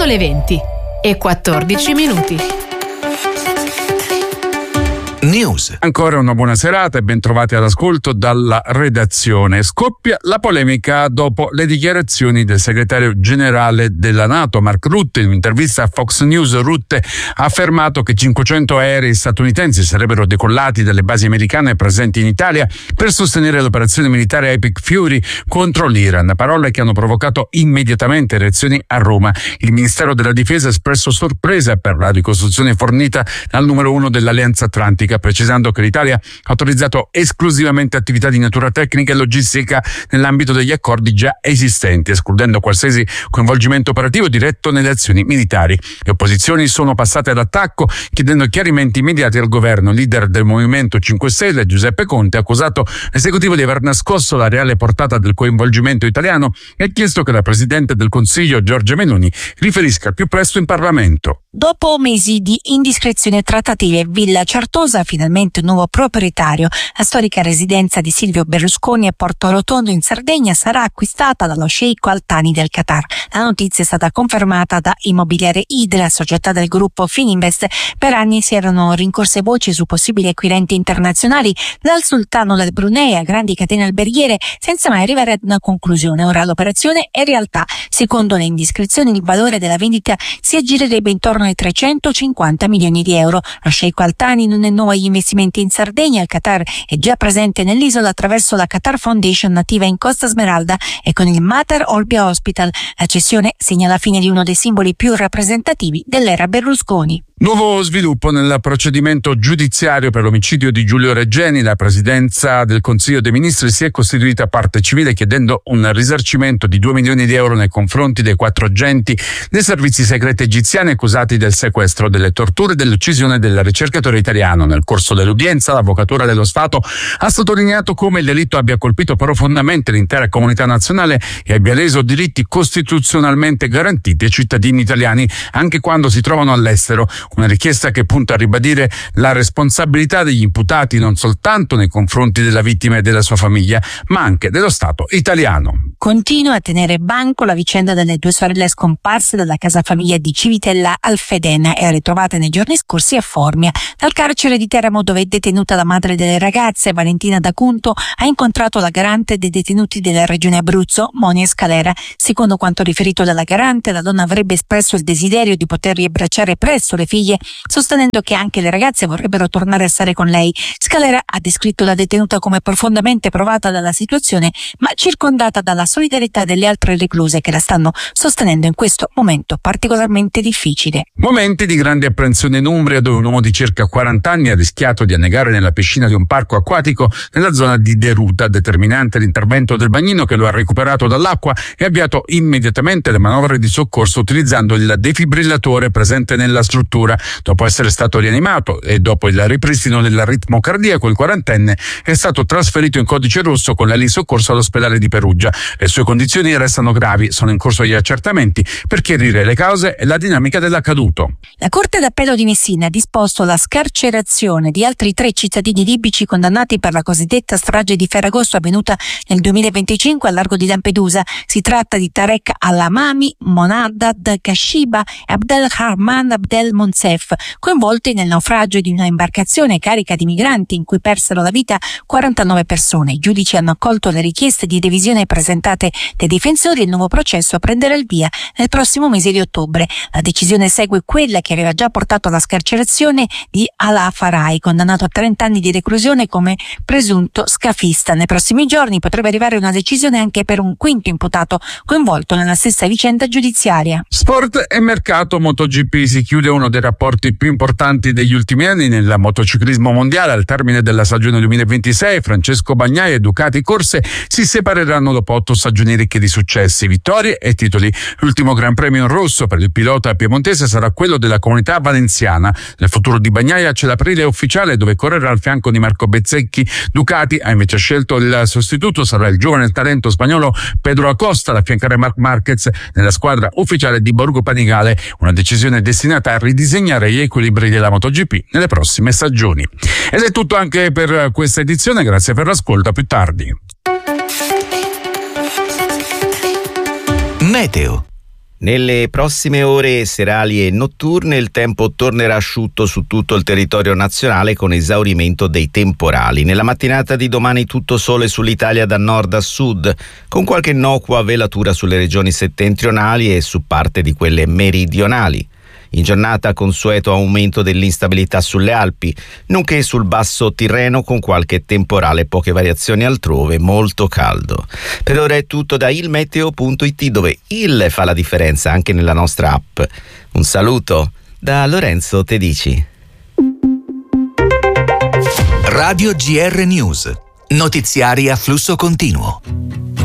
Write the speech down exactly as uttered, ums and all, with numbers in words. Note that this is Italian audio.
Sono le venti e quattordici minuti. News. Ancora una buona serata e ben trovati all'ascolto dalla redazione. Scoppia la polemica dopo le dichiarazioni del segretario generale della NATO, Mark Rutte. In un'intervista a Fox News, Rutte ha affermato che cinquecento aerei statunitensi sarebbero decollati dalle basi americane presenti in Italia per sostenere l'operazione militare Epic Fury contro l'Iran. Parole che hanno provocato immediatamente reazioni a Roma. Il Ministero della Difesa ha espresso sorpresa per la ricostruzione fornita dal numero uno dell'Alleanza Atlantica, precisando che l'Italia ha autorizzato esclusivamente attività di natura tecnica e logistica nell'ambito degli accordi già esistenti, escludendo qualsiasi coinvolgimento operativo diretto nelle azioni militari. Le opposizioni sono passate all'attacco chiedendo chiarimenti immediati al governo. Il leader del Movimento cinque Stelle, Giuseppe Conte, ha accusato l'esecutivo di aver nascosto la reale portata del coinvolgimento italiano e ha chiesto che la Presidente del Consiglio, Giorgia Meloni, riferisca al più presto in Parlamento. Dopo mesi di indiscrezioni e trattative, Villa Certosa ha finalmente un nuovo proprietario. La storica residenza di Silvio Berlusconi a Porto Rotondo in Sardegna sarà acquistata dallo sceicco Al Thani del Qatar. La notizia è stata confermata da Immobiliare Idra, società del gruppo Fininvest. Per anni si erano rincorse voci su possibili acquirenti internazionali, dal sultano del Brunei a grandi catene alberghiere, senza mai arrivare ad una conclusione. Ora l'operazione è realtà. Secondo le indiscrezioni, il valore della vendita si aggirerebbe intorno ai trecentocinquanta milioni di euro. Lo sceicco Al Thani non è nuovo agli investimenti in Sardegna. Il Qatar è già presente nell'isola attraverso la Qatar Foundation nativa in Costa Smeralda e con il Mater Olbia Hospital. La cessione segna la fine di uno dei simboli più rappresentativi dell'era Berlusconi. Nuovo sviluppo nel procedimento giudiziario per l'omicidio di Giulio Regeni. La Presidenza del Consiglio dei Ministri si è costituita parte civile chiedendo un risarcimento di due milioni di euro nei confronti dei quattro agenti dei servizi segreti egiziani accusati del sequestro, delle torture e dell'uccisione del ricercatore italiano. Nel corso dell'udienza, l'Avvocatura dello Stato ha sottolineato come il delitto abbia colpito profondamente l'intera comunità nazionale e abbia leso diritti costituzionalmente garantiti ai cittadini italiani, anche quando si trovano all'estero. Una richiesta che punta a ribadire la responsabilità degli imputati non soltanto nei confronti della vittima e della sua famiglia, ma anche dello Stato italiano. Continua a tenere banco la vicenda delle due sorelle scomparse dalla casa famiglia di Civitella Alfedena e ritrovate nei giorni scorsi a Formia. Dal carcere di Teramo, dove è detenuta la madre delle ragazze, Valentina D'Acunto ha incontrato la garante dei detenuti della regione Abruzzo, Monia Scalera. Secondo quanto riferito dalla garante, la donna avrebbe espresso il desiderio di poter riabbracciare presto le figlie, sostenendo che anche le ragazze vorrebbero tornare a stare con lei. Scalera ha descritto la detenuta come profondamente provata dalla situazione, ma circondata dalla solidarietà delle altre recluse che la stanno sostenendo in questo momento particolarmente difficile. Momenti di grande apprensione in Umbria, dove un uomo di circa quaranta anni ha rischiato di annegare nella piscina di un parco acquatico nella zona di Deruta. Determinante l'intervento del bagnino, che lo ha recuperato dall'acqua e ha avviato immediatamente le manovre di soccorso utilizzando il defibrillatore presente nella struttura. Dopo essere stato rianimato e dopo il ripristino del ritmo cardiaco, il quarantenne è stato trasferito in codice rosso con l'ali soccorso all'ospedale di Perugia. Le sue condizioni restano gravi, sono in corso gli accertamenti per chiarire le cause e la dinamica dell'accaduto. La Corte d'Appello di Messina ha disposto la scarcerazione di altri tre cittadini libici condannati per la cosiddetta strage di Ferragosto avvenuta nel duemilaventicinque al largo di Lampedusa. Si tratta di Tarek Al-Amami, Monaddad Kashiba e Abdelrahman Abdel Monsef, coinvolti nel naufragio di una imbarcazione carica di migranti in cui persero la vita quarantanove persone. I giudici hanno accolto le richieste di revisione presentate dai difensori e il nuovo processo prenderà il via nel prossimo mese di ottobre. La decisione segue quella che aveva già portato alla scarcerazione di Alaa Farai, condannato a trenta anni di reclusione come presunto scafista. Nei prossimi giorni potrebbe arrivare una decisione anche per un quinto imputato coinvolto nella stessa vicenda giudiziaria. Sport e mercato. MotoGP si chiude uno dei rapporti più importanti degli ultimi anni nel motociclismo mondiale. Al termine della stagione duemilaventisei, Francesco Bagnaia e Ducati Corse si separeranno dopo otto stagioni ricche di successi, vittorie e titoli. L'ultimo Gran Premio in rosso per il pilota piemontese sarà quello della Comunità Valenziana. Nel futuro di Bagnaia c'è l'aprile ufficiale, dove correrà al fianco di Marco Bezzecchi. Ducati ha invece scelto il sostituto, sarà il giovane talento spagnolo Pedro Acosta ad affiancare Marc Marquez nella squadra ufficiale di Borgo Panigale, una decisione destinata a ridisegnare gli equilibri della MotoGP nelle prossime stagioni. Ed è tutto anche per questa edizione, grazie per l'ascolto, a più tardi. Meteo. Nelle prossime ore serali e notturne il tempo tornerà asciutto su tutto il territorio nazionale con esaurimento dei temporali. Nella mattinata di domani tutto sole sull'Italia da nord a sud, con qualche innocua velatura sulle regioni settentrionali e su parte di quelle meridionali. In giornata consueto aumento dell'instabilità sulle Alpi, nonché sul basso Tirreno con qualche temporale e poche variazioni altrove, molto caldo. Per ora è tutto da ilmeteo punto it, dove il fa la differenza anche nella nostra app. Un saluto da Lorenzo Tedici. Radio G R News. Notiziari a flusso continuo.